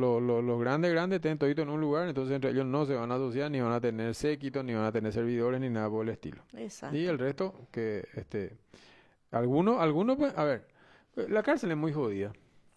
los grandes tienen todito en un lugar, entonces entre ellos no se van a asociar, ni van a tener séquito, ni van a tener servidores, ni nada por el estilo. Y Exacto. el resto, que algunos, pues, a ver, la cárcel es muy jodida,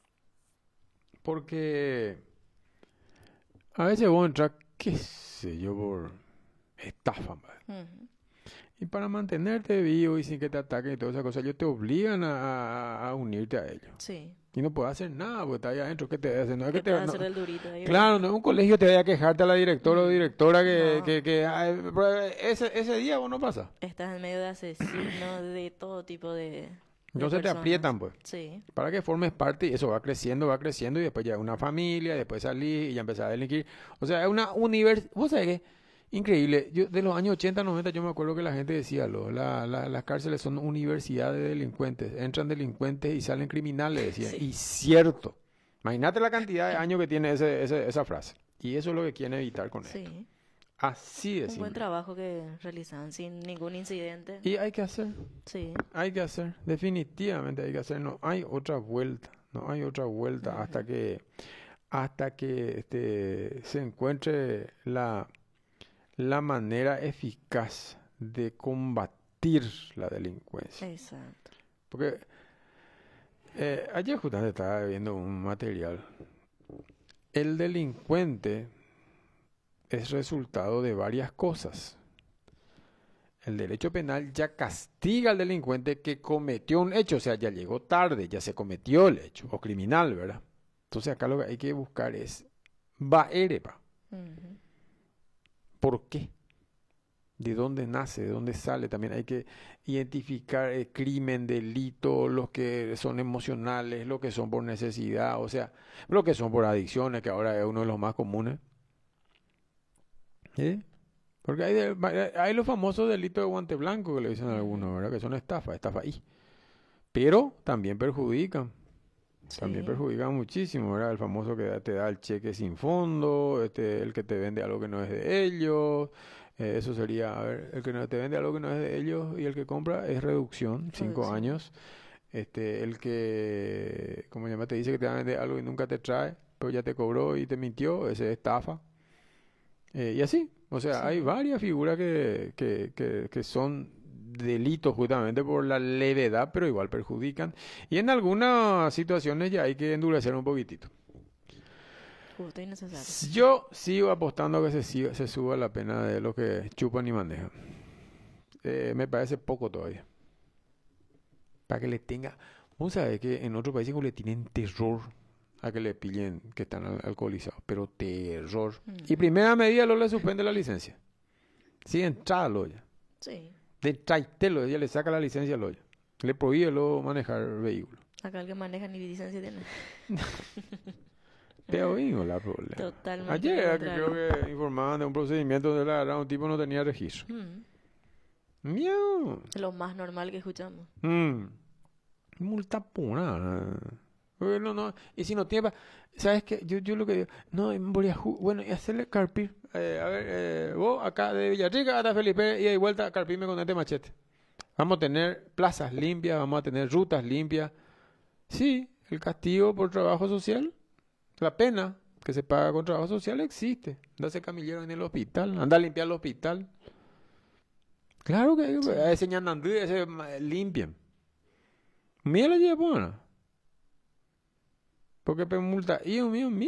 porque a veces vos entras, qué sé yo, por estafa, madre. Ujú. Y para mantenerte vivo y sin que te ataquen y todas esas cosas, ellos te obligan a unirte a ellos. Sí. Y no puedes hacer nada, porque está ahí adentro, ¿qué te hacen? No es que ¿Qué te va a hacer no, el durito ahí, verdad? claro, no es un colegio te vaya a quejarte a la directora o Mm. directora No. ay, pero ese día vos no pasa. Estás en medio de asesinos, de todo tipo de Entonces te personas. aprietan, pues, Sí. para que formes parte y eso va creciendo y después ya una familia, después salís y ya empezás a delinquir. O sea, es una universidad, vos sabés que, increíble, yo de los años 80 90 yo me acuerdo que la gente decía, las cárceles son universidades de delincuentes, entran delincuentes y salen criminales, decían. Sí. Y cierto, imagínate la cantidad de años que tiene esa frase. Y eso es lo que quieren evitar con esto. Sí. Así de Un buen simple. trabajo que realizan sin ningún incidente. Y hay que hacer. Sí. Hay que hacer, definitivamente hay que hacer, no hay otra vuelta, no hay otra vuelta Ujú. hasta que se encuentre la manera eficaz de combatir la delincuencia. Exacto. Porque ayer justamente estaba viendo un material. El delincuente es resultado de varias cosas. El derecho penal ya castiga al delincuente que cometió un hecho, o sea, ya llegó tarde, ya se cometió el hecho, o criminal, ¿verdad? Entonces acá lo que hay que buscar es, ¿va? Ujú. ¿Por qué? ¿De dónde nace? ¿De dónde sale? También hay que identificar el crimen, delito, los que son emocionales, los que son por necesidad, o sea, los que son por adicciones, que ahora es uno de los más comunes. ¿Sí? Porque hay los famosos delitos de guante blanco que le dicen a Ujú. algunos, ¿verdad? Que son estafa ahí. Pero también Sí. perjudican muchísimo, ¿verdad? El famoso que te da el cheque sin fondo, el que te vende algo que no es de ellos, eso sería, a ver, el que no te vende algo que no es de ellos y el que compra es reducción, 5 Reducción. años. El que, como llama, te dice que te va a vender algo y nunca te trae, pero ya te cobró y te mintió, ese es estafa. Y así, o sea, hay Sí. varias figuras que son delitos justamente por la levedad, pero igual perjudican. Y en algunas situaciones ya hay que endurecer un poquitito. Justo y necesario. Yo sigo apostando a que se suba la pena de los que chupan y manejan. Me parece poco todavía. Para que le tenga... Vos sabés que en otros países como le tienen terror a que le pillen que están alcoholizados, pero terror. Y Ujú. primera medida lo le suspende la licencia. Sí, entrada lo ya. Sí. De traitelo, ella le saca la licencia al hoyo. Le prohíbe luego manejar vehículo. Acá el que maneja ni licencia tiene. Pero vino la problema. Totalmente Ayer lo era que creo contrario. que informaban de un procedimiento donde la verdad un tipo no tenía registro. Mm. Miau. Lo más normal que escuchamos. Mm. Multa pura. Bueno, no. Y si no tiene... ¿Sabes qué? Yo lo que digo... No, voy a bueno, y hacerle carpir. A ver, vos acá de Villarrica hasta Felipe y de vuelta carpirme con este machete. Vamos a tener plazas limpias, vamos a tener rutas limpias. Sí, el castigo por trabajo social, la pena que se paga con trabajo social existe. Anda a ser camillero en el hospital, anda a limpiar el hospital. Claro que Sí. ese ñandandú, ese limpian. Mira la lleva, porque pe multa, mío.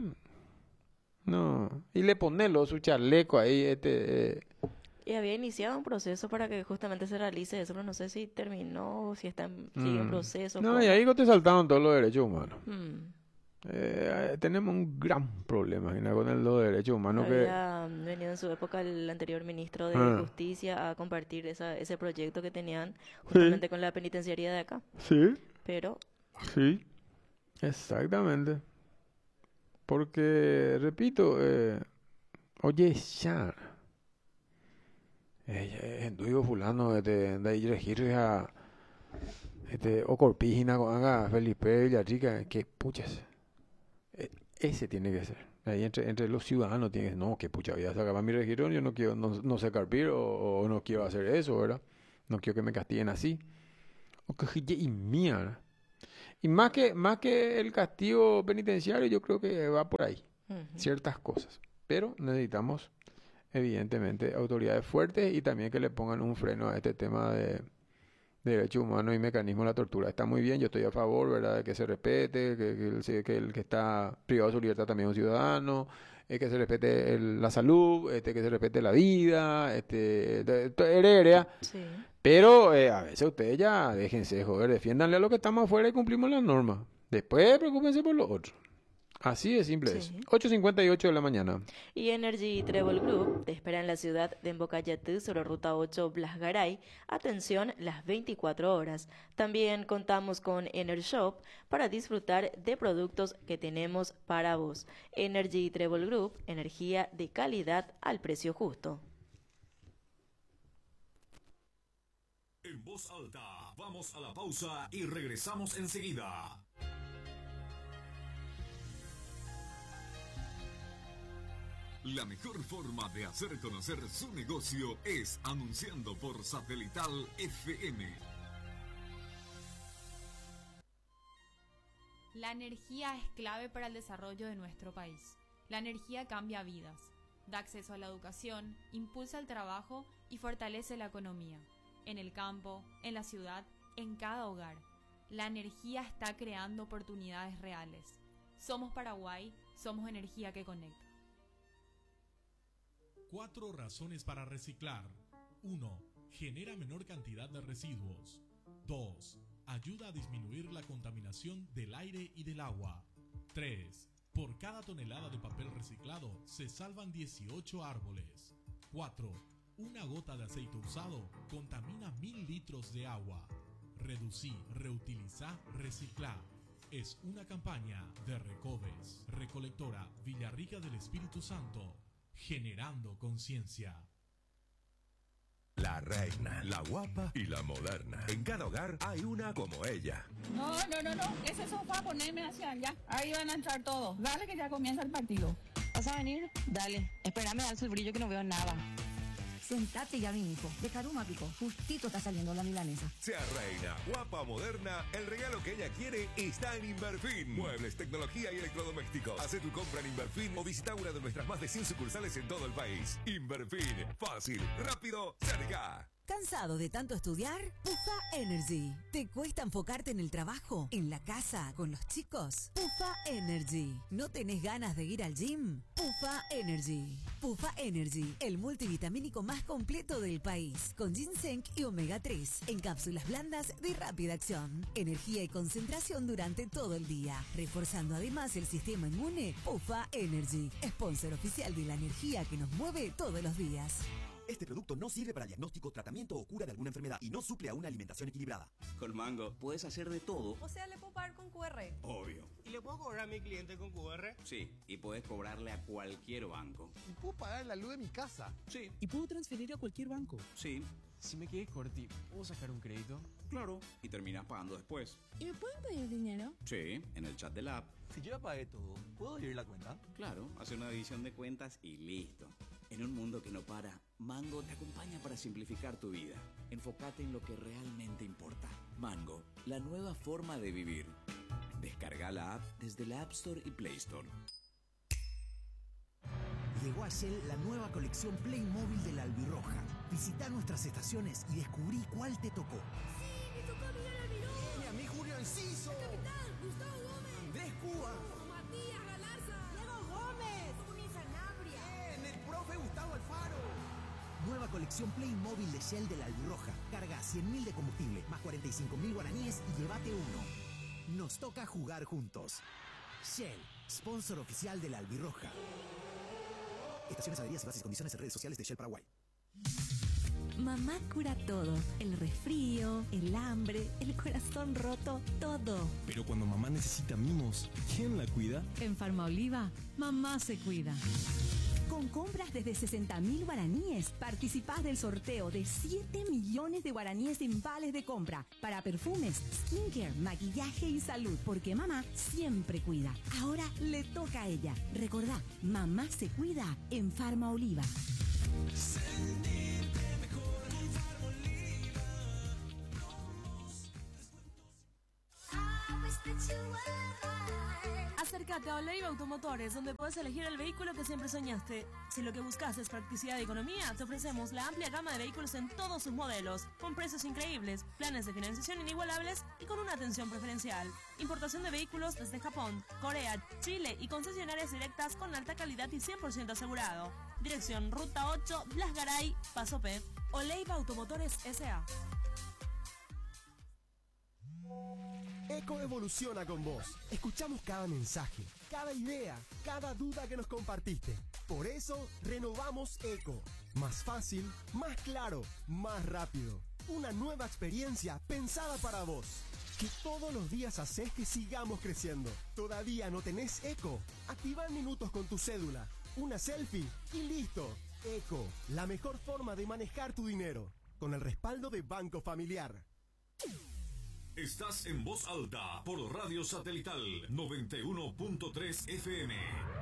No, y le ponelo su chaleco ahí, Y había iniciado un proceso para que justamente se realice eso, pero no sé si terminó, si sigue en mm. proceso, No, y cómo. ahí te saltaron todos los derechos humanos. Mm. Tenemos un gran problema Gina, con los derechos humanos que... Había venido en su época el anterior ministro de Ah, Justicia a compartir ese proyecto que tenían sí, justamente con la penitenciaría de acá. sí, Pero, sí. Exactamente. Porque, repito, oye, ya, enduigo fulano, de ahí regirre a, o corpígina con haga Felipe Villarrica, que puchas, ese tiene que ser. Ahí entre los ciudadanos tiene que ser, no, que pucha, voy a sacar mi registro, yo no quiero, no sé carpir, o no quiero hacer eso, ¿verdad? No quiero que me castiguen así. O que y mía. Y más que el castigo penitenciario, yo creo que va por ahí, Ujú. ciertas cosas. Pero necesitamos, evidentemente, autoridades fuertes y también que le pongan un freno a este tema de derechos humanos y mecanismo de la tortura. Está muy bien, yo estoy a favor, ¿verdad?, de que se respete, que el que está privado de su libertad también es un ciudadano, que se respete la salud, que se respete la vida, heredera. Sí. Pero a veces ustedes ya déjense joder, defiéndanle a los que estamos afuera y cumplimos las normas. Después preocúpense por los otros. Así de simple es. Sí. 8:58 de la mañana. Y Energy Travel Group te espera en la ciudad de Embocayatú sobre Ruta 8 Blasgaray. Atención las 24 horas. También contamos con EnerShop para disfrutar de productos que tenemos para vos. Energy Travel Group, energía de calidad al precio justo. En voz alta, vamos a la pausa y regresamos enseguida. La mejor forma de hacer conocer su negocio es anunciando por Satelital FM. La energía es clave para el desarrollo de nuestro país. La energía cambia vidas, da acceso a la educación, impulsa el trabajo y fortalece la economía. En el campo, en la ciudad, en cada hogar. La energía está creando oportunidades reales. Somos Paraguay, somos energía que conecta. 4 razones para reciclar. 1. Genera menor cantidad de residuos. 2. Ayuda a disminuir la contaminación del aire y del agua. 3. Por cada tonelada de papel reciclado se salvan 18 árboles. 4. Una gota de aceite usado contamina 1000 litros de agua. Reducí, reutilizá, reciclá. Es una campaña de Recoves, Recolectora Villarrica del Espíritu Santo. Generando conciencia. La reina, la guapa y la moderna. En cada hogar hay una como ella. No. Ese sofá ponerme hacia allá. Ahí van a entrar todos. Dale que ya comienza el partido. ¿Vas a venir? Dale. Espérame, alzo el brillo que no veo nada. Sentate ya, mi hijo. De Caruma, Pico. Justito está saliendo la milanesa. Sea reina, guapa o moderna, el regalo que ella quiere está en Inverfin. Muebles, tecnología y electrodomésticos. Haz tu compra en Inverfin o visita una de nuestras más de 100 sucursales en todo el país. Inverfin. Fácil, rápido, cerca. ¿Cansado de tanto estudiar? Pufa Energy. ¿Te cuesta enfocarte en el trabajo, en la casa, con los chicos? Pufa Energy. ¿No tenés ganas de ir al gym? Pufa Energy. Pufa Energy, el multivitamínico más completo del país, con ginseng y omega 3, en cápsulas blandas de rápida acción. Energía y concentración durante todo el día, reforzando además el sistema inmune. Pufa Energy, sponsor oficial de la energía que nos mueve todos los días. Este producto no sirve para diagnóstico, tratamiento o cura de alguna enfermedad y no suple a una alimentación equilibrada. Con Mango puedes hacer de todo. O sea, ¿le puedo pagar con QR? Obvio. ¿Y le puedo cobrar a mi cliente con QR? Sí, y puedes cobrarle a cualquier banco. ¿Y puedo pagar la luz de mi casa? Sí. ¿Y puedo transferir a cualquier banco? Sí. Si me quedé corti, ¿puedo sacar un crédito? Claro. Y terminas pagando después. ¿Y me pueden pedir dinero? Sí, en el chat del app. Si yo ya pagué todo, ¿puedo ir la cuenta? Claro, hace una división de cuentas y listo. En un mundo que no para, Mango te acompaña para simplificar tu vida. Enfócate en lo que realmente importa. Mango, la nueva forma de vivir. Descarga la app desde la App Store y Play Store. Llegó a Shell la nueva colección Playmobil de la Albirroja. Visita nuestras estaciones y descubrí cuál te tocó. ¡Sí, me tocó Miguel Almirón! ¡Y a mí Julio Enciso! ¡El capitán, Gustavo Gómez! ¡Andrés Cuba! ¡Matías Galarza! ¡Diego Gómez! ¡Uni Sanabria! ¡Bien! ¡El profe Gustavo Alfaro! Nueva colección Playmobil de Shell de la Albirroja. Carga 100.000 de combustible, más 45.000 guaraníes y llévate uno. Nos toca jugar juntos. Shell, sponsor oficial de la Albirroja. Estaciones, adheridas y bases y condiciones en redes sociales de Shell Paraguay. Mamá cura todo, el resfrío, el hambre, el corazón roto, todo. Pero cuando mamá necesita mimos, ¿quién la cuida? En Farmaoliva, mamá se cuida. Con compras desde 60.000 guaraníes, participás del sorteo de 7 millones de guaraníes en vales de compra para perfumes, skincare, maquillaje y salud, porque mamá siempre cuida. Ahora le toca a ella. Recordá, mamá se cuida en Farmaoliva. Acércate a Oleiva Automotores, donde puedes elegir el vehículo que siempre soñaste. Si lo que buscas es practicidad y economía, te ofrecemos la amplia gama de vehículos en todos sus modelos, con precios increíbles, planes de financiación inigualables y con una atención preferencial. Importación de vehículos desde Japón, Corea, Chile y concesionarias directas con alta calidad y 100% asegurado. Dirección Ruta 8, Blas Garay, Paso P. Oleiva Automotores S.A. Eco evoluciona con vos. Escuchamos cada mensaje, cada idea, cada duda que nos compartiste. Por eso, renovamos Eco. Más fácil, más claro, más rápido. Una nueva experiencia pensada para vos. Que todos los días haces que sigamos creciendo. ¿Todavía no tenés Eco? Activa minutos con tu cédula, una selfie y listo. Eco, la mejor forma de manejar tu dinero. Con el respaldo de Banco Familiar. Estás en voz alta por Radio Satelital 91.3 FM.